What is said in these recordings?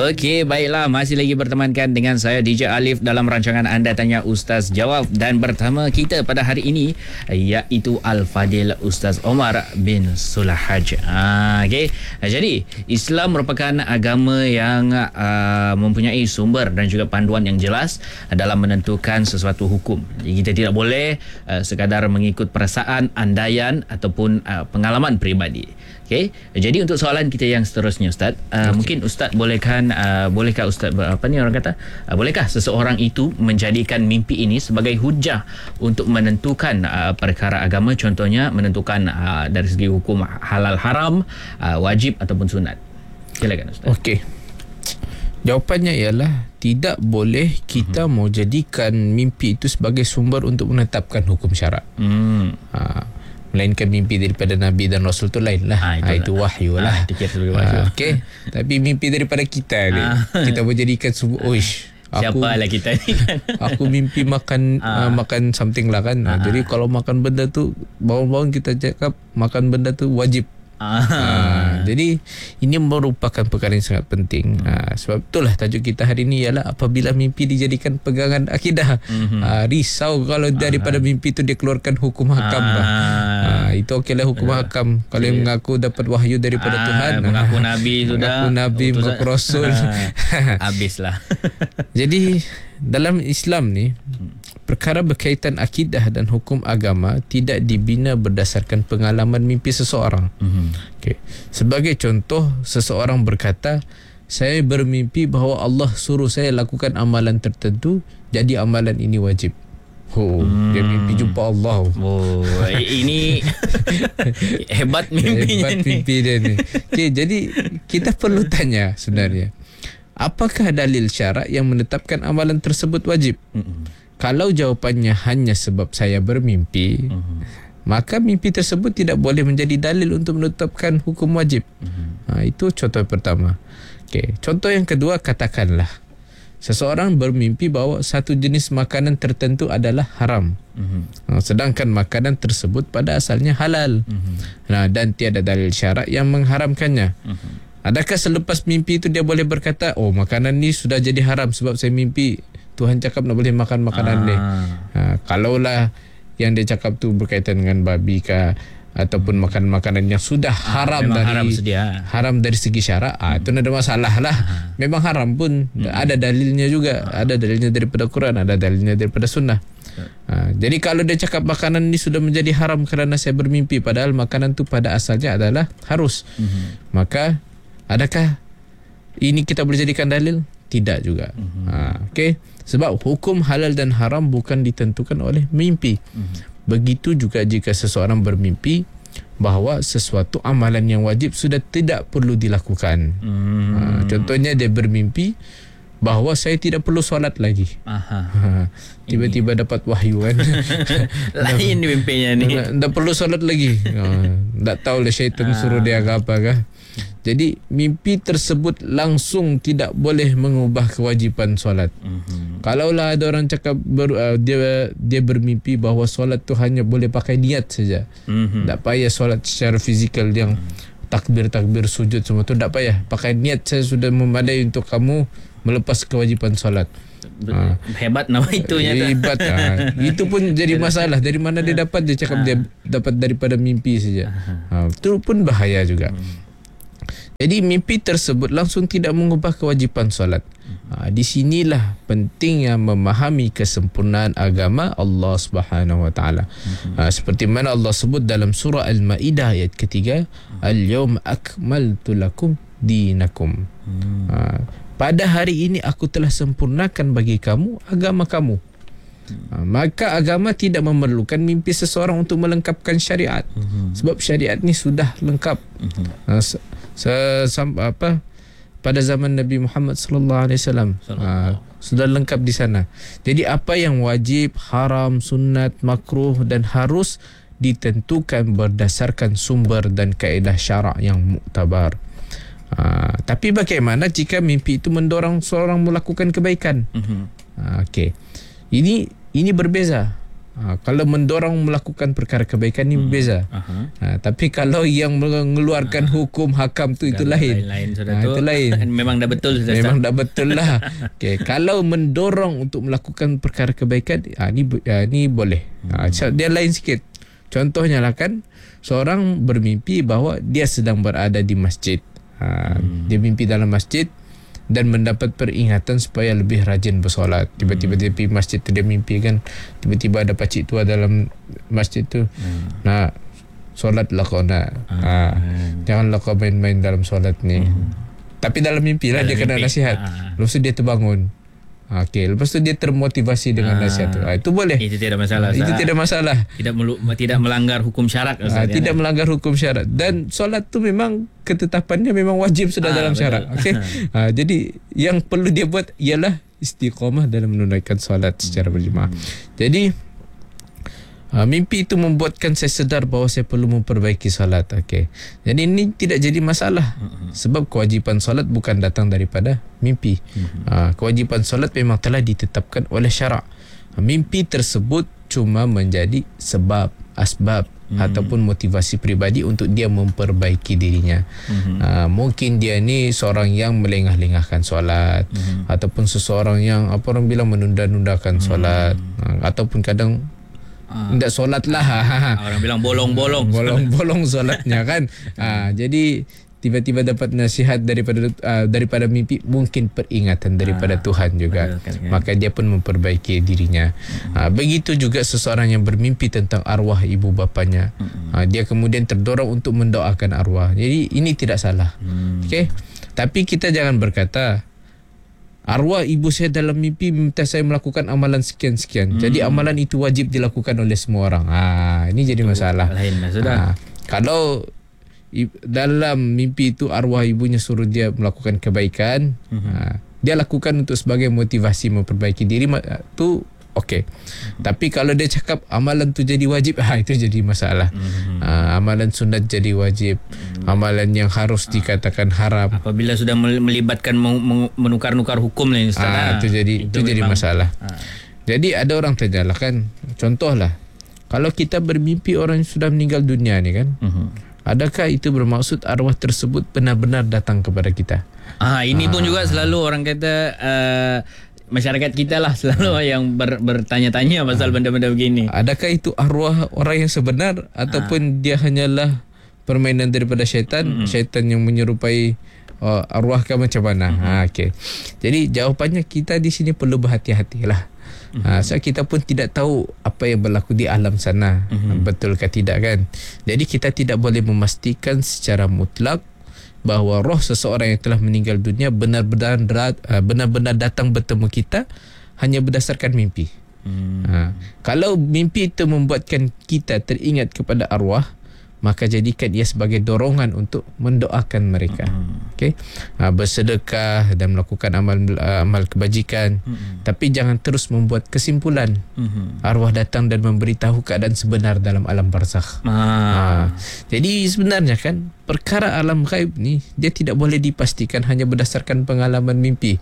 Okey, baiklah. Masih lagi bertemankan dengan saya DJ Alif dalam rancangan Anda Tanya Ustaz Jawab. Dan pertama kita pada hari ini iaitu Al-Fadil Ustaz Omar bin Sulahaj. Okey. Jadi, Islam merupakan agama yang mempunyai sumber dan juga panduan yang jelas dalam menentukan sesuatu hukum. Jadi, kita tidak boleh sekadar mengikut perasaan, andaian ataupun pengalaman peribadi. Okey. Jadi untuk soalan kita yang seterusnya Ustaz, mungkin Ustaz bolehkah Ustaz bolehkah seseorang itu menjadikan mimpi ini sebagai hujah untuk menentukan perkara agama, contohnya menentukan dari segi hukum halal haram, wajib ataupun sunat? Silakan Ustaz. Okey. Jawapannya ialah tidak boleh kita mau jadikan mimpi itu sebagai sumber untuk menetapkan hukum syarak. Melainkan mimpi daripada Nabi dan Rasul tu lain lah. Itu wahyu lah. Okey. Tapi mimpi daripada kita ni, kita boleh jadikan siapalah kita ni kan. Aku mimpi makan makan something lah kan. Jadi kalau makan benda tu, bangun-bangun kita cakap makan benda tu wajib. Jadi ini merupakan perkara yang sangat penting. Sebab itulah tajuk kita hari ini ialah apabila mimpi dijadikan pegangan akidah. Risau kalau daripada mimpi itu dia keluarkan hukum hakam. Itu okeylah hukum hakam. Kalau yang mengaku dapat wahyu daripada Tuhan, mengaku Nabi sudah, mengaku Nabi, mengaku Rasul, habislah. Jadi dalam Islam ni, perkara berkaitan akidah dan hukum agama tidak dibina berdasarkan pengalaman mimpi seseorang. Okay. Sebagai contoh, seseorang berkata, saya bermimpi bahawa Allah suruh saya lakukan amalan tertentu, jadi amalan ini wajib. Dia mimpi jumpa Allah. Ini hebat mimpinya. Hebat mimpi dia ni. Okay, jadi kita perlu tanya sebenarnya, apakah dalil syarak yang menetapkan amalan tersebut wajib? Kalau jawapannya hanya sebab saya bermimpi, maka mimpi tersebut tidak boleh menjadi dalil untuk menetapkan hukum wajib. Itu contoh pertama. Okay. Contoh yang kedua, katakanlah seseorang bermimpi bahawa satu jenis makanan tertentu adalah haram, sedangkan makanan tersebut pada asalnya halal, dan tiada dalil syarak yang mengharamkannya. Adakah selepas mimpi itu dia boleh berkata, makanan ni sudah jadi haram sebab saya mimpi Tuhan cakap nak boleh makan makanan ni? Kalaulah yang dia cakap tu berkaitan dengan babi kah, ataupun makan makanan yang sudah haram dari segi syarak, itu tak ada masalah lah. Memang haram pun ada dalilnya juga, ada dalilnya daripada Quran, ada dalilnya daripada sunnah. Jadi kalau dia cakap makanan ni sudah menjadi haram kerana saya bermimpi, padahal makanan tu pada asalnya adalah harus, maka adakah ini kita boleh jadikan dalil? Tidak juga. Okey. Sebab hukum halal dan haram bukan ditentukan oleh mimpi. Begitu juga jika seseorang bermimpi bahawa sesuatu amalan yang wajib sudah tidak perlu dilakukan. Contohnya dia bermimpi bahawa saya tidak perlu solat lagi. Tiba-tiba dapat wahyu kan. Lain mimpinya ni. Tak perlu solat lagi. Tak tahulah syaitan suruh dia apa kah. Jadi mimpi tersebut langsung tidak boleh mengubah kewajipan solat. Kalaulah ada orang cakap dia bermimpi bahawa solat tu hanya boleh pakai niat saja, tak payah solat secara fizikal yang takbir sujud semua tu, tak payah, pakai niat saya sudah memadai untuk kamu melepas kewajipan solat. Hebat nama itunya. Hebat. Itu pun jadi masalah. Dari mana dia dapat? Dia cakap dia dapat daripada mimpi saja. Itu pun bahaya juga. Jadi mimpi tersebut langsung tidak mengubah kewajipan solat. Di sinilah pentingnya memahami kesempurnaan agama Allah Subhanahu Wa Taala. Seperti mana Allah sebut dalam surah Al-Maidah ayat ketiga, Al-yawma akmaltu lakum dinakum. Pada hari ini aku telah sempurnakan bagi kamu agama kamu. Maka agama tidak memerlukan mimpi seseorang untuk melengkapkan syariat. Sebab syariat ni sudah lengkap. Pada zaman Nabi Muhammad sallallahu alaihi wasallam sudah lengkap di sana. Jadi apa yang wajib, haram, sunat, makruh dan harus ditentukan berdasarkan sumber dan kaedah syarak yang muktabar. Tapi bagaimana jika mimpi itu mendorong seorang melakukan kebaikan? Okey. Ini berbeza. Kalau mendorong melakukan perkara kebaikan ni berbeza. Tapi kalau yang mengeluarkan hukum hakam tu itu lain. Lain Itu lain. Memang dah betul sudah. Memang dah betul lah. Okay. Kalau mendorong untuk melakukan perkara kebaikan, ni boleh. Dia lain sikit. Contohnya lah kan, seorang bermimpi bahawa dia sedang berada di masjid. Dia mimpi dalam masjid dan mendapat peringatan supaya lebih rajin bersolat. Tiba-tiba dia pergi masjid tu, dia mimpi kan, tiba-tiba ada pakcik tua dalam masjid tu. Nak solatlah kau nak. Janganlah kau main-main dalam solat ni. Tapi dalam mimpi lah dia kena nasihat. Lepas tu dia terbangun. Okey, lepas tu dia termotivasi dengan nasihat tu. Itu boleh. Itu tidak masalah. Itu tidak masalah. Tidak melanggar hukum syarak. Tidak melanggar hukum syarak. Dan solat tu memang ketetapannya memang wajib sudah dalam syarak. Okey. Jadi yang perlu dia buat ialah istiqamah dalam menunaikan solat secara berjemaah. Jadi mimpi itu membuatkan saya sedar bahawa saya perlu memperbaiki solat. Okey. Jadi ini tidak jadi masalah. Sebab kewajipan solat bukan datang daripada mimpi. Kewajipan solat memang telah ditetapkan oleh syarak. Mimpi tersebut cuma menjadi sebab, asbab ataupun motivasi peribadi untuk dia memperbaiki dirinya. Mungkin dia ni seorang yang melengah-lengahkan solat, ataupun seseorang yang orang bilang menunda-nundakan solat, ataupun kadang tidak solat lah. Orang bilang bolong-bolong. Bolong-bolong solatnya kan. Jadi tiba-tiba dapat nasihat daripada mimpi, mungkin peringatan daripada Tuhan juga. Betul, kan? Maka dia pun memperbaiki dirinya. Begitu juga seseorang yang bermimpi tentang arwah ibu bapanya. Dia kemudian terdorong untuk mendoakan arwah. Jadi ini tidak salah. Okey. Tapi kita jangan berkata, arwah ibu saya dalam mimpi minta saya melakukan amalan sekian-sekian. Jadi amalan itu wajib dilakukan oleh semua orang. Ini jadi masalah. Lainlah sudah. Kalau dalam mimpi itu arwah ibunya suruh dia melakukan kebaikan, dia lakukan untuk sebagai motivasi memperbaiki diri, tu okey. Tapi kalau dia cakap amalan tu jadi wajib, itu jadi masalah. Amalan sunat jadi wajib, amalan yang harus dikatakan haram. Apabila sudah melibatkan menukar-nukar hukum ni Ustaz. Itu jadi masalah. Jadi ada orang tanya lah kan, contohlah, kalau kita bermimpi orang yang sudah meninggal dunia ni kan, adakah itu bermaksud arwah tersebut benar-benar datang kepada kita? Ini pun juga selalu orang kata, masyarakat kita lah selalu yang bertanya-tanya pasal benda-benda begini. Adakah itu arwah orang yang sebenar ataupun dia hanyalah permainan daripada syaitan, syaitan yang menyerupai arwah ke macam mana? Okey. Jadi jawapannya kita di sini perlu berhati-hatilah. So kita pun tidak tahu apa yang berlaku di alam sana, betul ke tidak kan. Jadi kita tidak boleh memastikan secara mutlak bahawa roh seseorang yang telah meninggal dunia benar-benar datang bertemu kita hanya berdasarkan mimpi. Kalau mimpi itu membuatkan kita teringat kepada arwah, maka jadikan ia sebagai dorongan untuk mendoakan mereka. Okey. Bersedekah dan melakukan amal kebajikan. Tapi jangan terus membuat kesimpulan. Arwah datang dan memberitahu keadaan sebenar dalam alam barzakh. Jadi sebenarnya kan perkara alam ghaib ni dia tidak boleh dipastikan hanya berdasarkan pengalaman mimpi.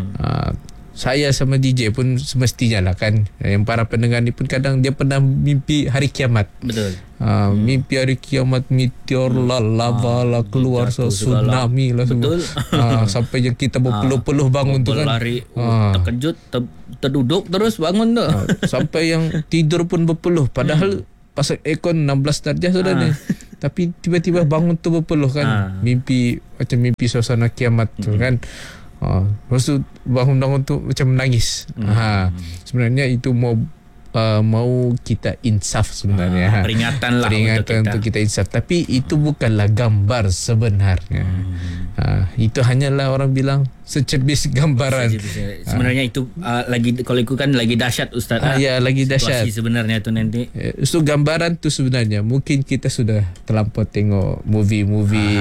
Saya sama DJ pun semestinya lah kan, yang para pendengar ni pun kadang dia pernah mimpi hari kiamat. Betul. Mimpi hari kiamat, meteor lah, lava lah keluar, tsunami lah semua. Betul. Sampai yang kita berpeluh-peluh bangun tu kan, berlari, terkejut, terduduk terus bangun tu. Sampai yang tidur pun berpeluh, padahal pasang aircon 16 darjah sudah ni. Tapi tiba-tiba bangun tu berpeluh kan. Mimpi macam mimpi suasana kiamat tu kan. Lepas tu bangun-bangun tu macam menangis. Sebenarnya itu mau kita insaf sebenarnya. Peringatan lah untuk kita insaf. Tapi itu bukanlah gambar sebenarnya. Itu hanyalah orang bilang secebis gambaran. Sebenarnya itu lagi, kalau ikut kan lagi dahsyat Ustaz. Ya, lagi dahsyat. Situasi sebenarnya tu nanti. So gambaran tu sebenarnya mungkin kita sudah terlampau tengok movie-movie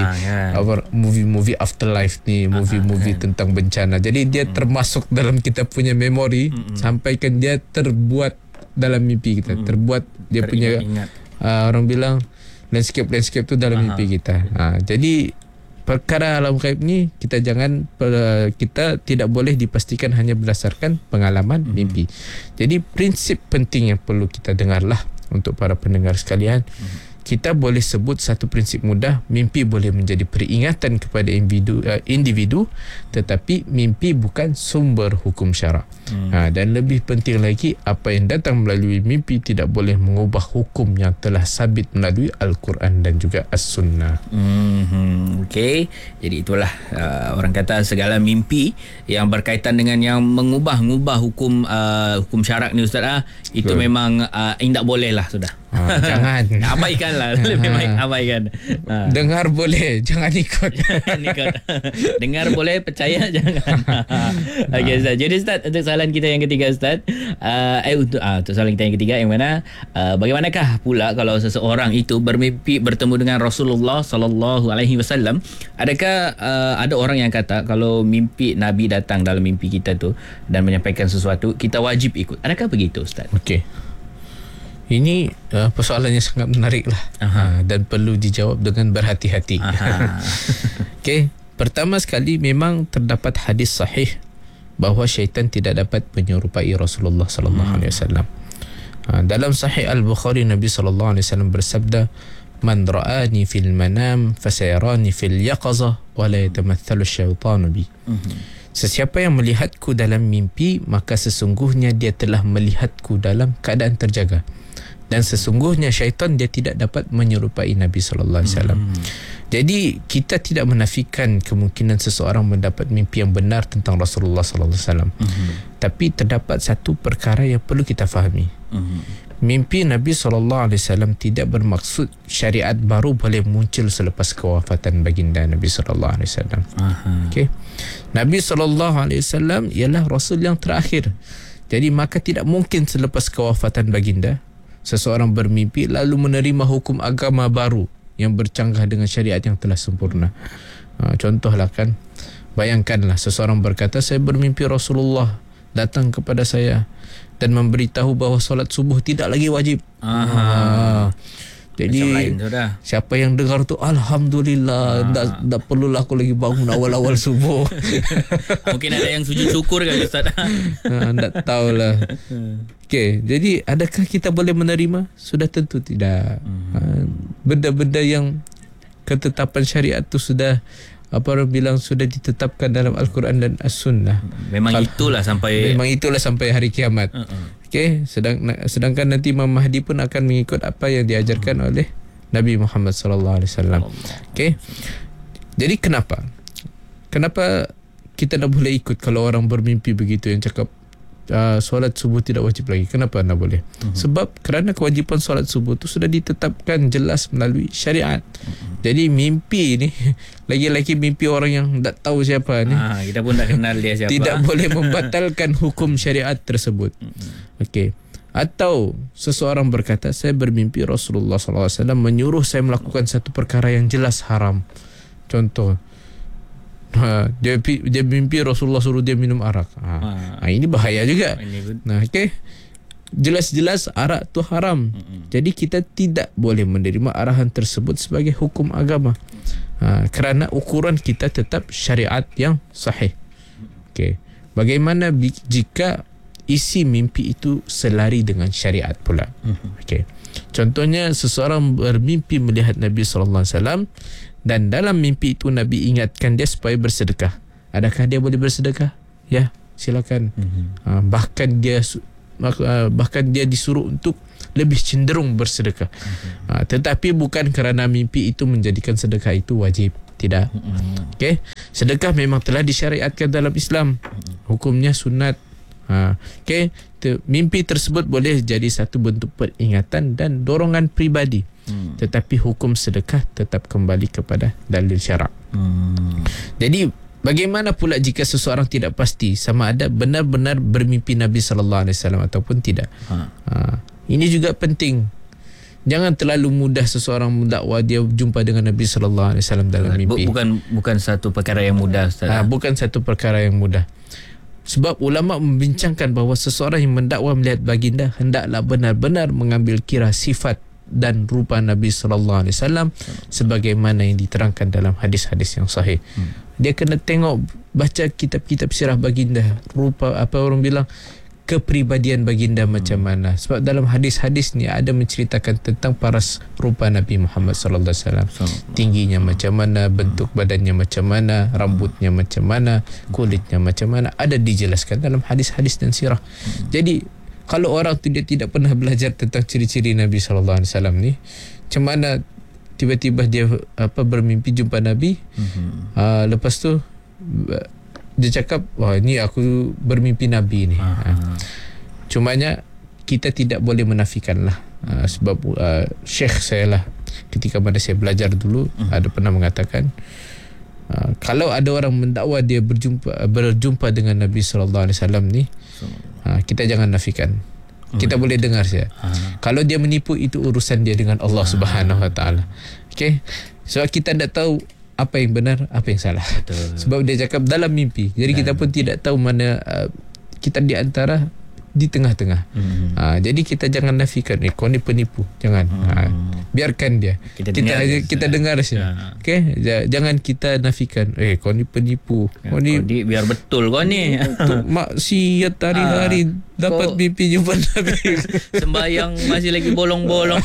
afterlife ni, movie tentang bencana. Jadi dia termasuk dalam kita punya memori, sampaikan dia terbuat dalam mimpi kita, terbuat dia punya orang bilang landscape tu dalam mimpi kita. Jadi perkara alam ghaib ni kita tidak boleh dipastikan hanya berdasarkan pengalaman mimpi. Jadi prinsip penting yang perlu kita dengarlah untuk para pendengar sekalian. Kita boleh sebut satu prinsip mudah, mimpi boleh menjadi peringatan kepada individu, tetapi mimpi bukan sumber hukum syarak. Dan lebih penting lagi, apa yang datang melalui mimpi tidak boleh mengubah hukum yang telah sabit melalui Al-Quran dan juga As-Sunnah. Okey, jadi itulah orang kata segala mimpi yang berkaitan dengan yang mengubah hukum syarak ni Ustaz, itu memang tidak boleh lah sudah. Jangan abaikanlah, lebih baik abaikan. Dengar boleh, jangan ikut. Dengar boleh, percaya jangan. Okey Ustaz. Jadi Ustaz, untuk soalan kita yang ketiga Ustaz, untuk soalan kita yang ketiga yang mana, bagaimanakah pula kalau seseorang itu bermimpi bertemu dengan Rasulullah sallallahu alaihi wasallam? Adakah ada orang yang kata kalau mimpi Nabi datang dalam mimpi kita tu dan menyampaikan sesuatu, kita wajib ikut? Adakah begitu Ustaz? Okey. Ini persoalannya sangat menarik lah, dan perlu dijawab dengan berhati-hati. Okey, pertama sekali memang terdapat hadis sahih bahawa syaitan tidak dapat menyerupai Rasulullah sallallahu alaihi wasallam. Dalam Sahih Al-Bukhari, Nabi sallallahu alaihi wasallam bersabda, "Man ra'ani fil manam fasayarani fil yaqazah wa la yatamathalu syaitanu bi." Sesiapa yang melihatku dalam mimpi, maka sesungguhnya dia telah melihatku dalam keadaan terjaga. Dan sesungguhnya syaitan dia tidak dapat menyerupai Nabi sallallahu alaihi wasallam. Jadi kita tidak menafikan kemungkinan seseorang mendapat mimpi yang benar tentang Rasulullah sallallahu alaihi wasallam. Tapi terdapat satu perkara yang perlu kita fahami. Mimpi Nabi sallallahu alaihi wasallam tidak bermaksud syariat baru boleh muncul selepas kewafatan baginda Nabi sallallahu alaihi wasallam. Okey. Nabi sallallahu alaihi wasallam ialah rasul yang terakhir. Jadi maka tidak mungkin selepas kewafatan baginda seseorang bermimpi lalu menerima hukum agama baru yang bercanggah dengan syariat yang telah sempurna. Contohlah kan, bayangkanlah seseorang berkata, saya bermimpi Rasulullah datang kepada saya dan memberitahu bahawa solat subuh tidak lagi wajib. Jadi siapa yang dengar tu, Alhamdulillah, tak perlulah aku lagi bangun awal-awal subuh. Mungkin ada yang sujud syukur kan Ustaz? Tak tahulah. Okey, jadi adakah kita boleh menerima? Sudah tentu tidak. Benda-benda yang ketetapan syariat tu sudah, apa orang bilang, sudah ditetapkan dalam Al-Quran dan As-Sunnah. Memang itulah sampai hari kiamat. Okey, sedangkan nanti Imam Mahdi pun akan mengikut apa yang diajarkan oleh Nabi Muhammad sallallahu alaihi wasallam. Okey. Jadi kenapa kita tak boleh ikut kalau orang bermimpi begitu yang cakap solat subuh tidak wajib lagi? Kenapa tak boleh? Sebab kerana kewajipan solat subuh itu sudah ditetapkan jelas melalui syariat. Jadi mimpi ni, lagi-lagi mimpi orang yang tak tahu siapa ni, kita pun tak kenal dia siapa, tidak boleh membatalkan hukum syariat tersebut. Okey. Atau seseorang berkata, saya bermimpi Rasulullah SAW menyuruh saya melakukan satu perkara yang jelas haram. Contoh, dia mimpi Rasulullah suruh dia minum arak. Ini bahaya juga. Okey. Jelas-jelas arak tu haram. Jadi kita tidak boleh menerima arahan tersebut sebagai hukum agama. Kerana ukuran kita tetap syariat yang sahih. Okey. Bagaimana jika isi mimpi itu selari dengan syariat pula? Okey. Contohnya seseorang bermimpi melihat Nabi sallallahu alaihi wasallam dan dalam mimpi itu Nabi ingatkan dia supaya bersedekah. Adakah dia boleh bersedekah? Ya, silakan. Bahkan dia disuruh untuk lebih cenderung bersedekah. Tetapi bukan kerana mimpi itu menjadikan sedekah itu wajib. Tidak. Okey. Sedekah memang telah disyariatkan dalam Islam. Hukumnya sunat. Okey. Mimpi tersebut boleh jadi satu bentuk peringatan dan dorongan pribadi. Tetapi hukum sedekah tetap kembali kepada dalil syarak. Jadi bagaimana pula jika seseorang tidak pasti sama ada benar-benar bermimpi Nabi sallallahu alaihi wasallam ataupun tidak? Ini juga penting. Jangan terlalu mudah seseorang mendakwa dia jumpa dengan Nabi sallallahu alaihi wasallam dalam mimpi. Bukan satu perkara yang mudah, Ustaz. Bukan satu perkara yang mudah. Sebab ulama membincangkan bahawa seseorang yang mendakwa melihat baginda hendaklah benar-benar mengambil kira sifat dan rupa Nabi sallallahu alaihi wasallam sebagaimana yang diterangkan dalam hadis-hadis yang sahih. Dia kena tengok, baca kitab-kitab sirah baginda, rupa apa orang bilang kepribadian baginda macam mana. Sebab dalam hadis-hadis ni ada menceritakan tentang paras rupa Nabi Muhammad sallallahu alaihi wasallam. Tingginya macam mana, bentuk badannya macam mana, rambutnya macam mana, kulitnya macam mana, ada dijelaskan dalam hadis-hadis dan sirah. Jadi kalau orang tu dia tidak pernah belajar tentang ciri-ciri Nabi sallallahu alaihi wasallam ni, macam mana tiba-tiba dia bermimpi jumpa Nabi, lepas tu dia cakap, wah ni aku bermimpi Nabi ni. Cumanya kita tidak boleh menafikan lah. Sebab Syekh saya lah, ketika mana saya belajar dulu, ada pernah mengatakan, kalau ada orang mendakwa dia berjumpa dengan Nabi SAW ni, kita jangan nafikan. Kita boleh dengar saja. Kalau dia menipu, itu urusan dia dengan Allah Subhanahu Wa Taala. Okay? Sebab kita tidak tahu apa yang benar, apa yang salah. Betul. Sebab dia cakap dalam mimpi. Jadi kita pun tidak tahu mana kita di antara, di tengah-tengah. Jadi kita jangan nafikan, kau ni penipu. Jangan. Biarkan dia. Kita dengar saja. Okay? Jangan kita nafikan, kau ni penipu. Kau ni biar betul kau ni. Maksiat hari-hari dapat mimpi jumpa Nabi. Sembayang masih lagi bolong-bolong.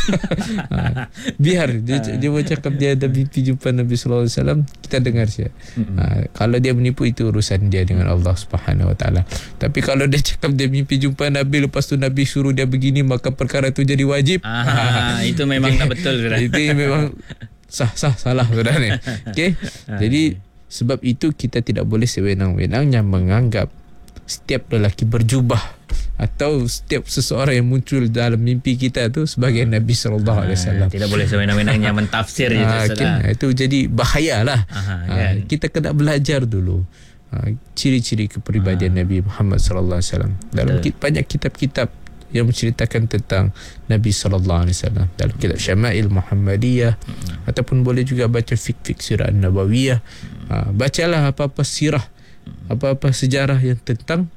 Biar dia bercakap dia ada mimpi jumpa Nabi sallallahu alaihi wasallam, kita dengar saja. Kalau dia menipu, itu urusan dia dengan Allah Subhanahu Wa Taala. Tapi kalau dia cakap dia mimpi jumpa Nabi, lepas tu Nabi suruh dia begini, maka perkara itu jadi wajib. Itu memang tak betul sudah. Itu memang salah sudah ni. Okey. Jadi sebab itu kita tidak boleh sewenang-wenangnya menganggap setiap lelaki berjubah atau setiap seseorang yang muncul dalam mimpi kita tu sebagai Nabi sallallahu alaihi wasallam. Tidak boleh sewenang-wenangnya mentafsir itu. Itu jadi bahayalah. Kan? Kita kena belajar dulu ciri-ciri kepribadian Nabi Muhammad sallallahu alaihi wasallam. Dalam banyak kitab-kitab yang menceritakan tentang Nabi sallallahu alaihi wasallam, dalam kitab Syama'il Muhammadiyah, ataupun boleh juga baca fiqh sirah Nabawiyah. Bacalah apa-apa sirah, apa-apa sejarah yang tentang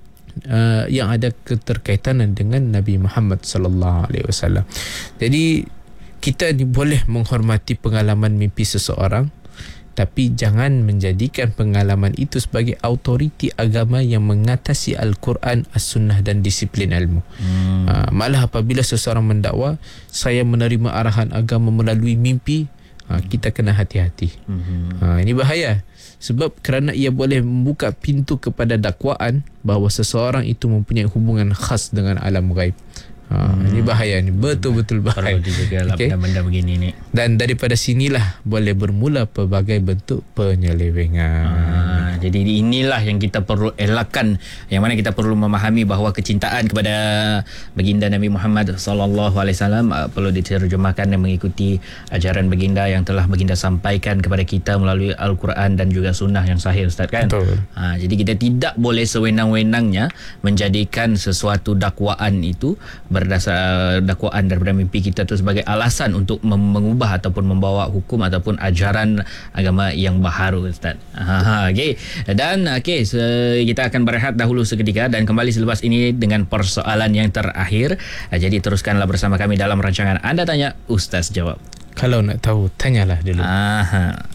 yang ada keterkaitan dengan Nabi Muhammad sallallahu alaihi wasallam. Jadi kita ni boleh menghormati pengalaman mimpi seseorang, tapi jangan menjadikan pengalaman itu sebagai autoriti agama yang mengatasi Al-Quran, As-Sunnah dan disiplin ilmu. Malah apabila seseorang mendakwa, saya menerima arahan agama melalui mimpi, kita kena hati-hati. Ini bahaya. Sebab kerana ia boleh membuka pintu kepada dakwaan bahawa seseorang itu mempunyai hubungan khas dengan alam ghaib. Ini bahaya ni, betul-betul bahaya. Perlu dijagalah benda-benda begini ni. Dan daripada sinilah boleh bermula pelbagai bentuk penyelewengan. Jadi inilah yang kita perlu elakkan, yang mana kita perlu memahami bahawa kecintaan kepada baginda Nabi Muhammad sallallahu alaihi wasallam perlu diterjemahkan dan mengikuti ajaran baginda yang telah baginda sampaikan kepada kita melalui Al-Quran dan juga sunnah yang sahih, Ustaz, kan? Betul. Jadi kita tidak boleh sewenang-wenangnya menjadikan sesuatu dakwaan itu berdasar dakwaan daripada mimpi kita tu sebagai alasan untuk mengubah ataupun membawa hukum ataupun ajaran agama yang baharu, Ustaz. Okey. Dan kita akan berehat dahulu seketika dan kembali selepas ini dengan persoalan yang terakhir. Jadi teruskanlah bersama kami dalam rancangan Anda Tanya, Ustaz Jawab. Kalau nak tahu, tanyalah dulu.